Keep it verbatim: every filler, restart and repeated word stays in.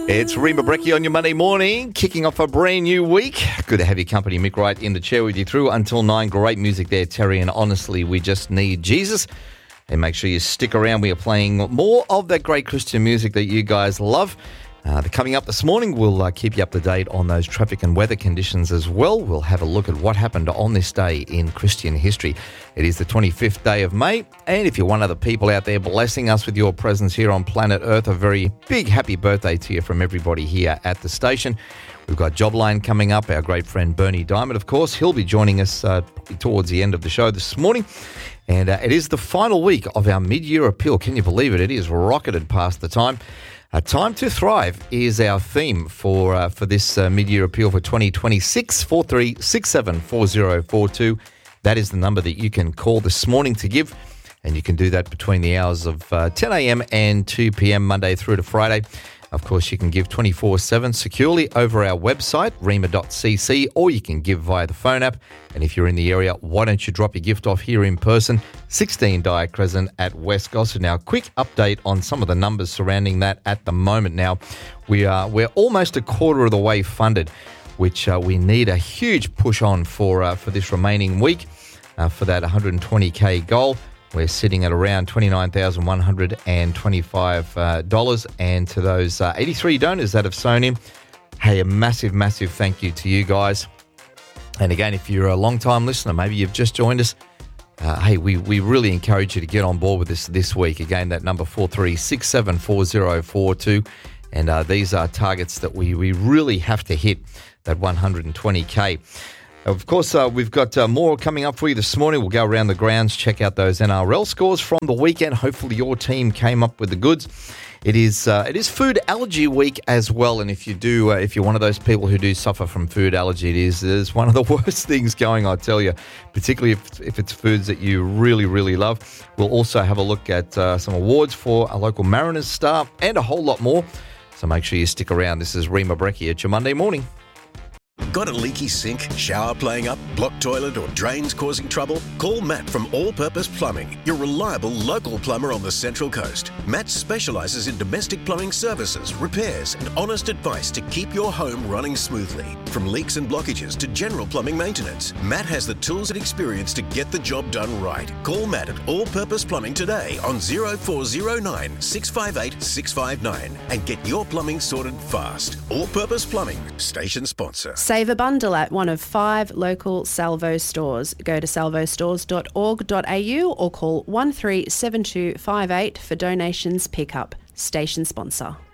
It's Rima Brecchi on your Monday morning, kicking off a brand new week. Good to have your company. Mick Wright in the chair with you through until nine. Great music there, Terry, and honestly, we just need Jesus. And make sure you stick around. We are playing more of that great Christian music that you guys love. Uh, coming up this morning, we'll uh, keep you up to date on those traffic and weather conditions as well. We'll have a look at what happened on this day in Christian history. It is the twenty-fifth day of May, and if you're one of the people out there blessing us with your presence here on planet Earth, a very big happy birthday to you from everybody here at the station. We've got Jobline coming up, our great friend Bernie Diamond, of course. He'll be joining us uh, towards the end of the show this morning. And uh, it is the final week of our mid-year appeal. Can you believe it? It is rocketed past the time. Uh, Time to Thrive is our theme for uh, for this uh, mid-year appeal for twenty twenty-six. four three six seven four zero four two. That is the number that you can call this morning to give, and you can do that between the hours of uh, ten a.m. and two p.m. Monday through to Friday. Of course, you can give twenty-four seven securely over our website, rima dot c c, or you can give via the phone app. And if you're in the area, why don't you drop your gift off here in person, sixteen Dyer Crescent at West Gosford. Now, quick update on some of the numbers surrounding that at the moment. Now, we are, we're almost a quarter of the way funded, which uh, we need a huge push on for, uh, for this remaining week uh, for that one hundred twenty K goal. We're sitting at around twenty-nine thousand one hundred twenty-five dollars. And to those uh, eighty-three donors that have sewn in, hey, a massive, massive thank you to you guys. And again, if you're a long-time listener, maybe you've just joined us, uh, hey, we, we really encourage you to get on board with this this week. Again, that number four three six seven four zero four two. And uh, these are targets that we, we really have to hit, that one hundred twenty K. Of course, uh, we've got uh, more coming up for you this morning. We'll go around the grounds, check out those N R L scores from the weekend. Hopefully your team came up with the goods. It is uh, it is food allergy week as well, and if you do, uh, if you're one of those people who do suffer from food allergy, it is, it is one of the worst things going, I tell you, particularly if, if it's foods that you really, really love. We'll also have a look at uh, some awards for a local Mariners star and a whole lot more, so make sure you stick around. This is Rima Brecchi at your Monday morning. Got a leaky sink, shower playing up, blocked toilet or drains causing trouble? Call Matt from All Purpose Plumbing, your reliable local plumber on the Central Coast. Matt specialises in domestic plumbing services, repairs and honest advice to keep your home running smoothly. From leaks and blockages to general plumbing maintenance, Matt has the tools and experience to get the job done right. Call Matt at All Purpose Plumbing today on zero four zero nine six five eight six five nine and get your plumbing sorted fast. All Purpose Plumbing, station sponsor. Save a bundle at one of five local Salvo stores. Go to salvo stores dot org dot a u or call one three seven two five eight for donations pickup. Station sponsor.